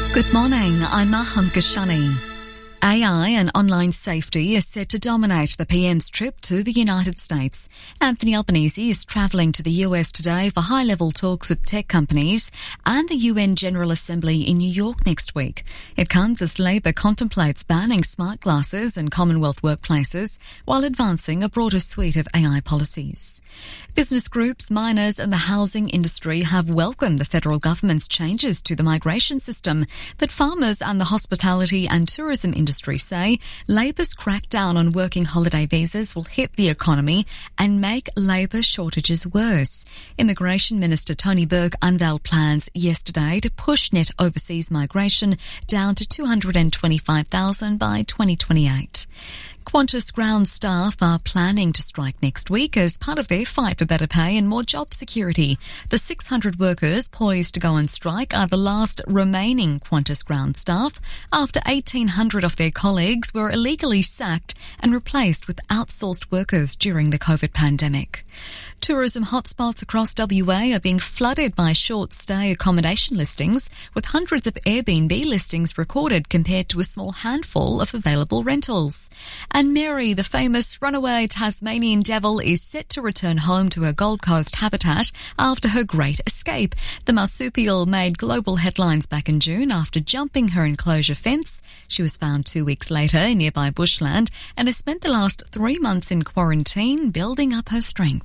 Good morning, I'm Maham Gashani. AI and online safety is set to dominate the PM's trip to the United States. Anthony Albanese is travelling to the US today for high-level talks with tech companies and the UN General Assembly in New York next week. It comes as Labor contemplates banning smart glasses in Commonwealth workplaces while advancing a broader suite of AI policies. Business groups, miners and the housing industry have welcomed the federal government's changes to the migration system, but farmers and the hospitality and tourism industry say Labor's crackdown on working holiday visas will hit the economy and make labour shortages worse. Immigration Minister Tony Burke unveiled plans yesterday to push net overseas migration down to 225,000 by 2028. Qantas ground staff are planning to strike next week as part of their fight for better pay and more job security. The 600 workers poised to go on strike are the last remaining Qantas ground staff after 1,800 of their colleagues were illegally sacked and replaced with outsourced workers during the COVID pandemic. Tourism hotspots across WA are being flooded by short-stay accommodation listings, with hundreds of Airbnb listings recorded compared to a small handful of available rentals. And Mary, the famous runaway Tasmanian devil, is set to return home to her Gold Coast habitat after her great escape. The marsupial made global headlines back in June after jumping her enclosure fence. She was found 2 weeks later in nearby bushland and has spent the last 3 months in quarantine building up her strength.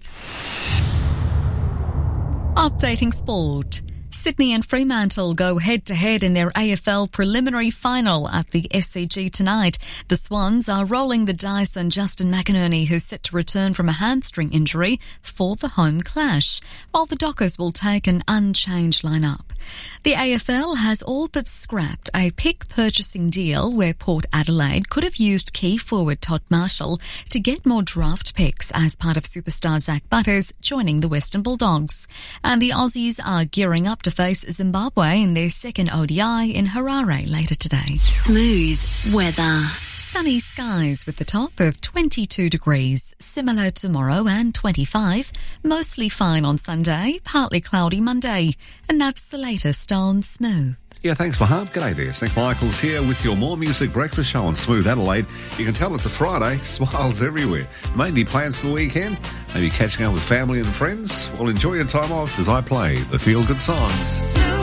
Updating sport. Sydney and Fremantle go head-to-head in their AFL preliminary final at the SCG tonight. The Swans are rolling the dice on Justin McInerney, who's set to return from a hamstring injury for the home clash, while the Dockers will take an unchanged lineup. The AFL has all but scrapped a pick purchasing deal where Port Adelaide could have used key forward Todd Marshall to get more draft picks as part of superstar Zach Butters joining the Western Bulldogs. And the Aussies are gearing up to face Zimbabwe in their second ODI in Harare later today. Smooth weather. Sunny skies with the top of 22 degrees, similar tomorrow and 25, mostly fine on Sunday, partly cloudy Monday, and that's the latest on Smooth. Yeah, thanks, Mahab. G'day there. Nick Michaels here with your More Music Breakfast Show on Smooth Adelaide. You can tell it's a Friday. Smiles everywhere. Mainly plans for the weekend. Maybe catching up with family and friends. Well, enjoy your time off as I play the feel-good songs.